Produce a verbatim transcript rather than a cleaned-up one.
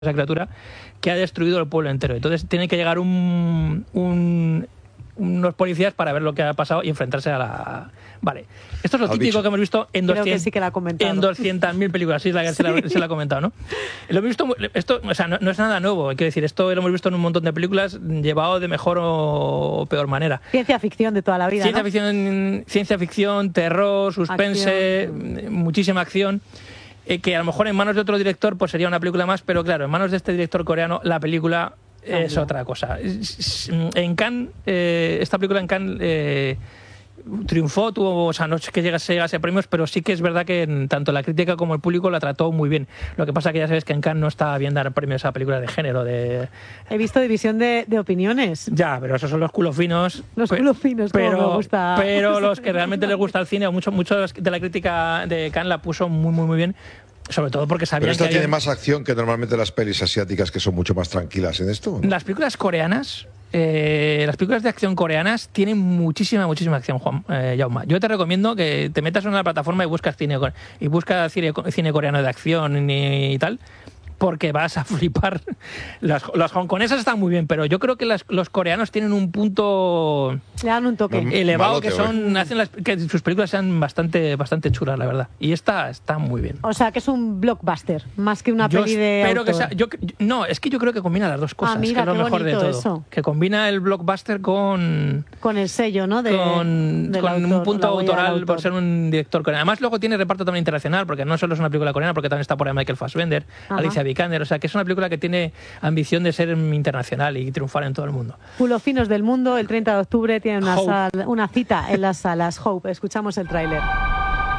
esa criatura que ha destruido el pueblo entero. Entonces tiene que llegar un, un, unos policías para ver lo que ha pasado y enfrentarse a la... Vale. Esto es lo típico bicho. que hemos visto en doscientas, sí que la en doscientas mil películas. Sí, es la que sí. se, la, se la ha comentado, ¿no? Lo hemos visto, esto, o sea, no, no es nada nuevo. Quiero decir, esto lo hemos visto en un montón de películas llevado de mejor o peor manera. Ciencia ficción de toda la vida, Ciencia, ¿no? ficción, ciencia ficción, terror, suspense, acción. muchísima acción. Eh, que a lo mejor en manos de otro director pues sería una película más, pero claro, en manos de este director coreano la película es ah, otra cosa. En Cannes, eh, esta película en Cannes eh, triunfó, tuvo, o sea, no es que llegase, llegase a premios, pero sí que es verdad que en, tanto la crítica como el público la trató muy bien. Lo que pasa es que ya sabes que en Cannes no está bien dar premios a películas de género. De... He visto división de, de opiniones. Ya, pero esos son los culos finos. Los culos finos, pero, como me gusta. Pero los que realmente les gusta el cine, mucho, mucho de la crítica de Cannes la puso muy, muy, muy bien. Sobre todo porque sabían Pero esta que tiene hay... más acción que normalmente las pelis asiáticas, que son mucho más tranquilas en esto, ¿no? Las películas coreanas, eh, las películas de acción coreanas tienen muchísima, muchísima acción, Juan, eh, Jaume. Yo te recomiendo que te metas en una plataforma y buscas cine y buscas cine, cine coreano de acción y, y tal, porque vas a flipar. Las, las hongkonesas están muy bien, pero yo creo que las, los coreanos tienen un punto... Le dan un toque. Elevado, malote, que son hacen las, que sus películas sean bastante, bastante chulas, la verdad. Y esta está muy bien. O sea, que es un blockbuster, más que una yo peli de espero autor. que sea, yo, no, es que yo creo que combina las dos cosas, ah, mira, que es lo mejor de todo. Eso. Que combina el blockbuster con... Con el sello, ¿no? De, con con autor, un punto autoral por ser un director coreano. Además, luego tiene reparto también internacional, porque no solo es una película coreana, porque también está por ahí Michael Fassbender, Ajá. Alicia Vikander, o sea, que es una película que tiene ambición de ser internacional y triunfar en todo el mundo. Culos finos del mundo, el treinta de octubre tiene una, sal, una cita en las salas Hope. Escuchamos el tráiler.